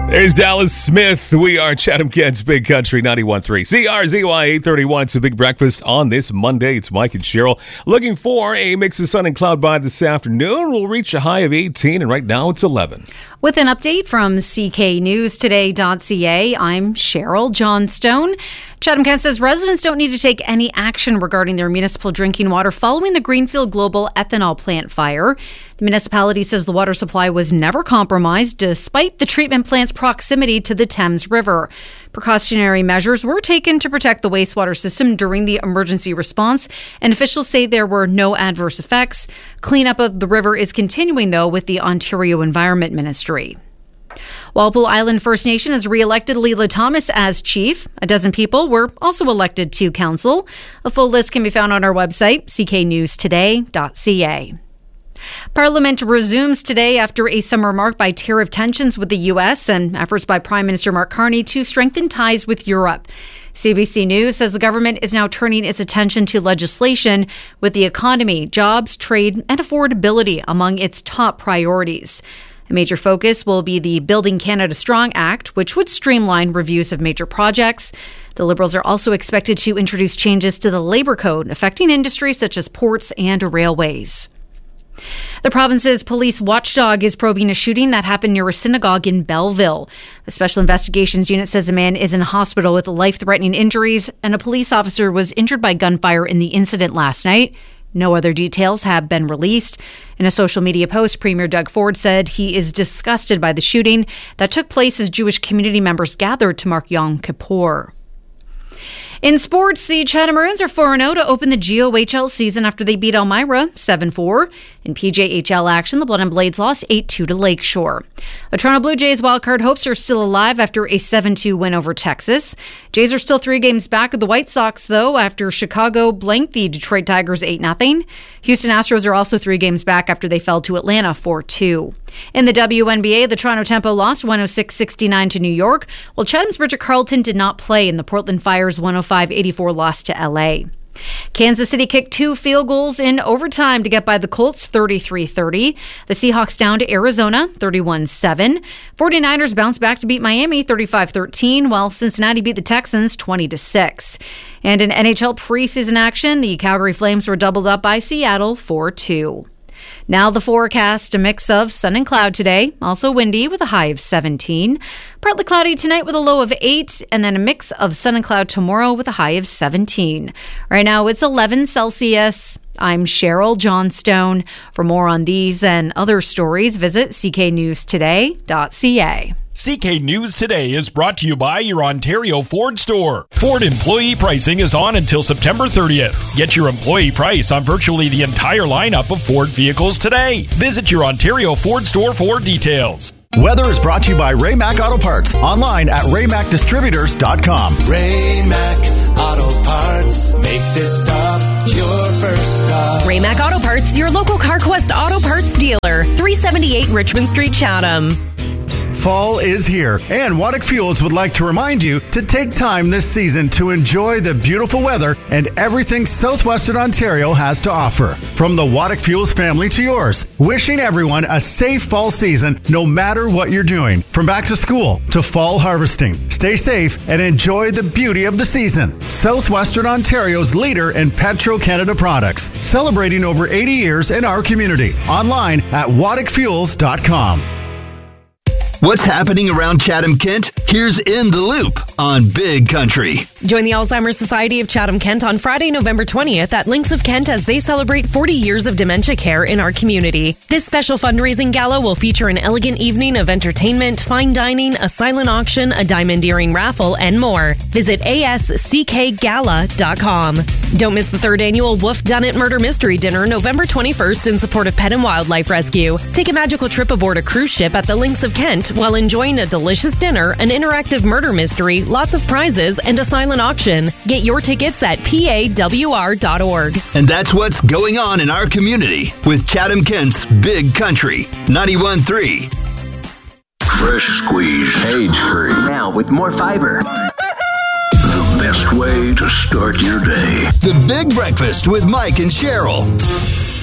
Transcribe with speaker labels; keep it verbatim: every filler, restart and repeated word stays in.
Speaker 1: There's Dallas Smith. We are Chatham-Kent's Big Country ninety-one point three. C R Z Y eight thirty-one. It's a big breakfast on this Monday. It's Mike and Cheryl. Looking for a mix of sun and cloud by this afternoon. We'll reach a high of eighteen, and right now it's eleven.
Speaker 2: With an update from C K News Today dot C A, I'm Cheryl Johnstone. Chatham-Kent says residents don't need to take any action regarding their municipal drinking water following the Greenfield Global ethanol plant fire. The municipality says the water supply was never compromised despite the treatment plant's proximity to the Thames River. Precautionary measures were taken to protect the wastewater system during the emergency response, and officials say there were no adverse effects. Cleanup of the river is continuing, though, with the Ontario Environment Ministry. Walpole Island First Nation has re-elected Leela Thomas as chief. A dozen people were also elected to council. A full list can be found on our website, C K News Today dot C A. Parliament resumes today after a summer marked by tariff tensions with the U S and efforts by Prime Minister Mark Carney to strengthen ties with Europe. C B C News says the government is now turning its attention to legislation with the economy, jobs, trade, and affordability among its top priorities. A major focus will be the Building Canada Strong Act, which would streamline reviews of major projects. The Liberals are also expected to introduce changes to the Labour Code affecting industries such as ports and railways. The province's police watchdog is probing a shooting that happened near a synagogue in Belleville. The Special Investigations Unit says a man is in hospital with life-threatening injuries, and a police officer was injured by gunfire in the incident last night. No other details have been released. In a social media post, Premier Doug Ford said he is disgusted by the shooting that took place as Jewish community members gathered to mark Yom Kippur. In sports, the Chatham Maroons are four and oh to open the G O H L season after they beat Elmira seven four. In P J H L action, the Blood and Blades lost eight two to Lakeshore. The Toronto Blue Jays wildcard hopes are still alive after a seven two win over Texas. Jays are still three games back of the White Sox, though, after Chicago blanked the Detroit Tigers eight nothing. Houston Astros are also three games back after they fell to Atlanta four two. In the W N B A, the Toronto Tempo lost one oh six sixty-nine to New York, while Chatham's Bridget Carleton did not play in the Portland Fire's one oh five eighty-four loss to L A. Kansas City kicked two field goals in overtime to get by the Colts thirty-three thirty. The Seahawks down to Arizona thirty-one seven. 49ers bounced back to beat Miami thirty-five thirteen, while Cincinnati beat the Texans twenty to six. And in N H L preseason action, the Calgary Flames were doubled up by Seattle four two. Now the forecast, a mix of sun and cloud today, also windy with a high of seventeen. Partly cloudy tonight with a low of eight, and then a mix of sun and cloud tomorrow with a high of seventeen. Right now it's eleven Celsius. I'm Cheryl Johnstone. For more on these and other stories, visit C K News Today dot C A.
Speaker 3: C K News Today is brought to you by your Ontario Ford store. Ford employee pricing is on until September thirtieth. Get your employee price on virtually the entire lineup of Ford vehicles today. Visit your Ontario Ford store for details.
Speaker 4: Weather is brought to you by Ray-Mac Auto Parts. Online at ray mac distributors dot com.
Speaker 5: Ray-Mac Auto Parts. Make this stop your first stop.
Speaker 6: Ray-Mac Auto Parts, your local CarQuest Auto Parts dealer. three seventy-eight Richmond Street, Chatham.
Speaker 4: Fall is here, and Waddick Fuels would like to remind you to take time this season to enjoy the beautiful weather and everything Southwestern Ontario has to offer. From the Waddick Fuels family to yours, wishing everyone a safe fall season no matter what you're doing. From back to school to fall harvesting. Stay safe and enjoy the beauty of the season. Southwestern Ontario's leader in Petro-Canada products, celebrating over eighty years in our community. Online at waddick fuels dot com.
Speaker 7: What's happening around Chatham-Kent? Here's In the Loop on Big Country.
Speaker 6: Join the Alzheimer's Society of Chatham-Kent on Friday, November twentieth at Links of Kent as they celebrate forty years of dementia care in our community. This special fundraising gala will feature an elegant evening of entertainment, fine dining, a silent auction, a diamond earring raffle, and more. Visit a s c k gala dot com. Don't miss the third annual Wolf Dunnett Murder Mystery Dinner November twenty-first in support of Pet and Wildlife Rescue. Take a magical trip aboard a cruise ship at the Links of Kent while enjoying a delicious dinner, an interactive murder mystery, lots of prizes, and a silent auction. Get your tickets at p a w r dot org.
Speaker 7: And that's what's going on in our community with Chatham-Kent's Big Country ninety-one point three.
Speaker 8: Fresh squeezed, cage-free, now with more fiber. The best way to start your day.
Speaker 7: The Big Breakfast with Mike and Cheryl.